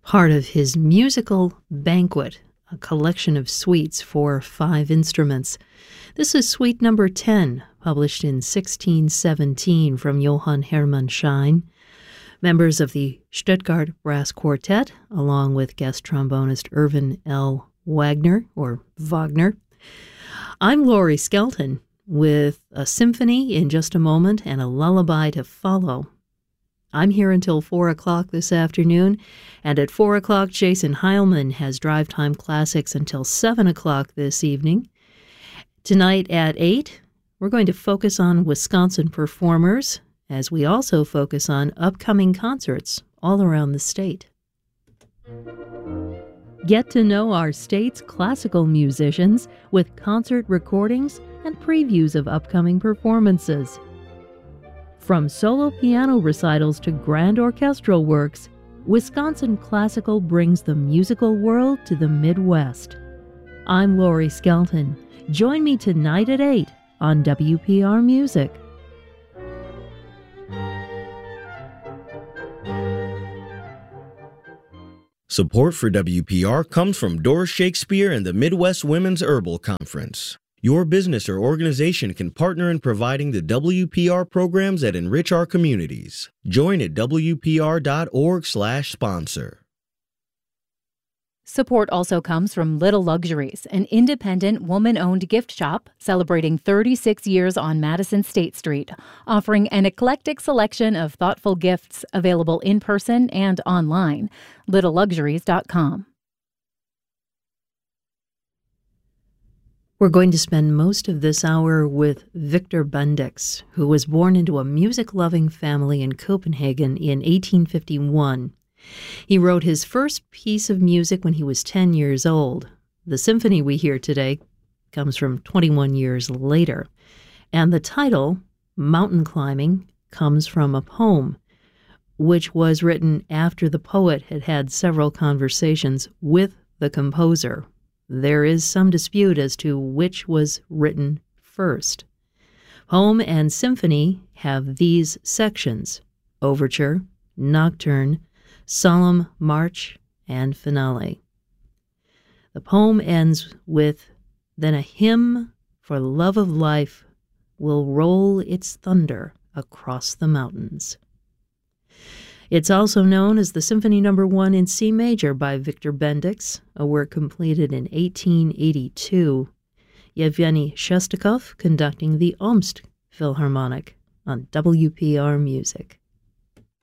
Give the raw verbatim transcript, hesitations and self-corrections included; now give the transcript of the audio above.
part of his musical banquet, a collection of suites for five instruments. This is suite number ten, published in sixteen seventeen from Johann Hermann Schein. Members of the Stuttgart Brass Quartet, along with guest trombonist Irvin L. Wagner, or Wagner. I'm Laurie Skelton, with a symphony in just a moment and a lullaby to follow. I'm here until four o'clock this afternoon, and at four o'clock, Jason Heilman has Drive Time Classics until seven o'clock this evening. Tonight at eight, we're going to focus on Wisconsin performers, as we also focus on upcoming concerts all around the state. Get to know our state's classical musicians with concert recordings and previews of upcoming performances. From solo piano recitals to grand orchestral works, Wisconsin Classical brings the musical world to the Midwest. I'm Laurie Skelton. Join me tonight at eight on W P R Music. Support for W P R comes from Doris Shakespeare and the Midwest Women's Herbal Conference. Your business or organization can partner in providing the W P R programs that enrich our communities. Join at W P R dot org slash sponsor. Support also comes from Little Luxuries, an independent woman-owned gift shop celebrating thirty-six years on Madison State Street, offering an eclectic selection of thoughtful gifts available in person and online. little luxuries dot com. We're going to spend most of this hour with Victor Bendix, who was born into a music-loving family in Copenhagen in eighteen fifty-one. He wrote his first piece of music when he was ten years old. The symphony we hear today comes from twenty-one years later. And the title, Mountain Climbing, comes from a poem, which was written after the poet had had several conversations with the composer. There is some dispute as to which was written first. Poem and symphony have these sections: overture, nocturne, solemn march, and finale. The poem ends with, "Then a hymn for love of life will roll its thunder across the mountains." It's also known as the Symphony Number One in C Major by Victor Bendix, a work completed in eighteen eighty-two. Yevgeny Shestakov conducting the Omsk Philharmonic on W P R Music.